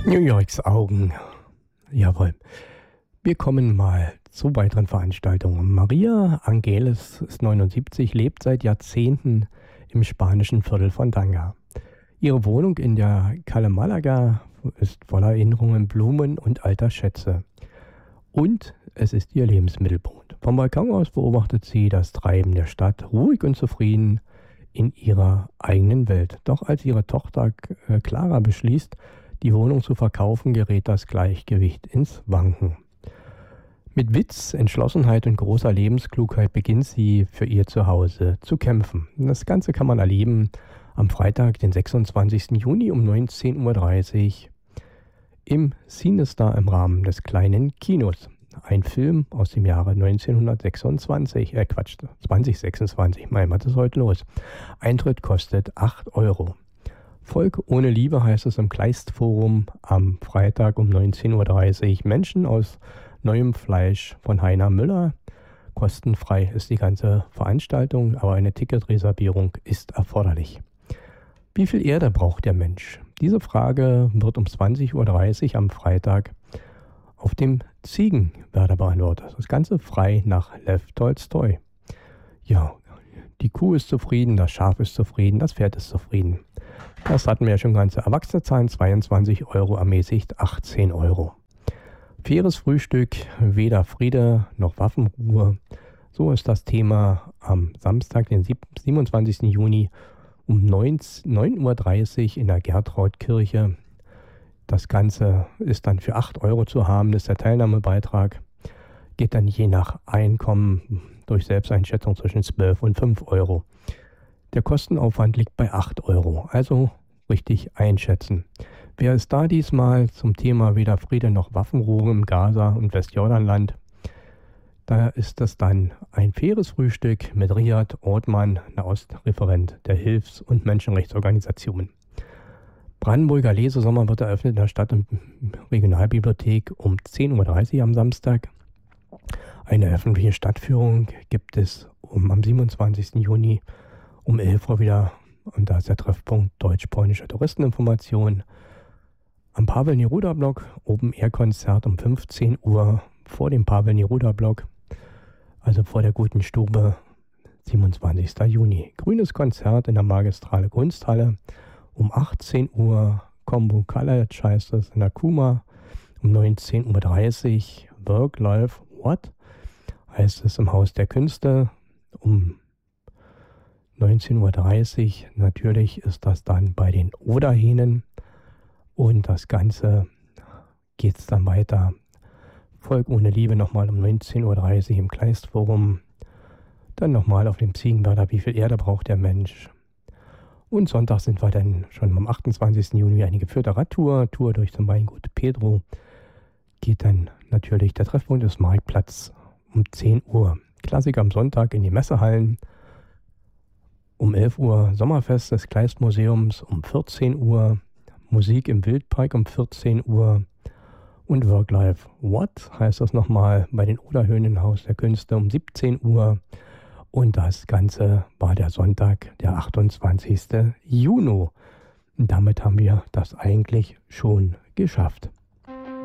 New Yorks Augen. Jawohl. Wir kommen mal zu weiteren Veranstaltungen. Maria Angeles ist 79, lebt seit Jahrzehnten im spanischen Viertel von Tanga. Ihre Wohnung in der Calle Malaga ist voller Erinnerungen, Blumen und alter Schätze. Und es ist ihr Lebensmittelpunkt. Vom Balkon aus beobachtet sie das Treiben der Stadt, ruhig und zufrieden in ihrer eigenen Welt. Doch als ihre Tochter Clara beschließt, die Wohnung zu verkaufen, gerät das Gleichgewicht ins Wanken. Mit Witz, Entschlossenheit und großer Lebensklugheit beginnt sie für ihr Zuhause zu kämpfen. Das Ganze kann man erleben am Freitag, den 26. Juni um 19:30 Uhr im Cinestar im Rahmen des kleinen Kinos. Ein Film aus dem Jahre 2026, mein Gott, ist heute los. Eintritt kostet 8 Euro. Volk ohne Liebe heißt es im Kleistforum am Freitag um 19:30 Uhr. Menschen aus neuem Fleisch von Heiner Müller. Kostenfrei ist die ganze Veranstaltung, aber eine Ticketreservierung ist erforderlich. Wie viel Erde braucht der Mensch? Diese Frage wird um 20:30 Uhr am Freitag auf dem Ziegenwerder beantwortet. Das Ganze frei nach Lew Tolstoi. Ja, die Kuh ist zufrieden, das Schaf ist zufrieden, das Pferd ist zufrieden. Das hatten wir ja schon ganze. Erwachsene zahlen 22 Euro, ermäßigt 18 Euro. Faires Frühstück, weder Friede noch Waffenruhe. So ist das Thema am Samstag, den 27. Juni um 9:30 Uhr in der Gertrautkirche. Das Ganze ist dann für 8 Euro zu haben, das ist der Teilnahmebeitrag. Geht dann je nach Einkommen durch Selbsteinschätzung zwischen 12 und 5 Euro. Der Kostenaufwand liegt bei 8 Euro, also richtig einschätzen. Wer ist da diesmal zum Thema weder Friede noch Waffenruhe im Gaza- und Westjordanland? Da ist es dann ein faires Frühstück mit Riyad Ortmann, Nahostreferent der Hilfs- und Menschenrechtsorganisation. Brandenburger Lesesommer wird eröffnet in der Stadt- und Regionalbibliothek um 10:30 Uhr am Samstag. Eine öffentliche Stadtführung gibt es am 27. Juni um 11 Uhr wieder. Und da ist der Treffpunkt Deutsch-Polnische Touristeninformation. Am Pavel-Neruda-Block Open-Air-Konzert um 15 Uhr vor dem Pavel-Neruda-Block, also vor der Guten Stube, 27. Juni. Grünes Konzert in der Magistrale Kunsthalle um 18 Uhr. Combo College heißt es in der Kuma um 19:30 Uhr. Work, Life, What heißt es im Haus der Künste um 19:30 Uhr. Natürlich ist das dann bei den Oderhähnen. Und das Ganze geht es dann weiter. Volk ohne Liebe nochmal um 19:30 Uhr im Kleistforum. Dann nochmal auf dem Ziegenwerder, wie viel Erde braucht der Mensch. Und Sonntag sind wir dann schon am 28. Juni eine geführte Radtour. Tour durch zum Weingut Pedro. Geht dann natürlich der Treffpunkt des Marktplatz um 10 Uhr. Klassik am Sonntag in die Messehallen. Um 11 Uhr Sommerfest des Kleistmuseums um 14 Uhr. Musik im Wildpark um 14 Uhr. Und Work Life What heißt das nochmal bei den Oderhöhen Haus der Künste um 17 Uhr. Und das Ganze war der Sonntag, der 28. Juni. Und damit haben wir das eigentlich schon geschafft.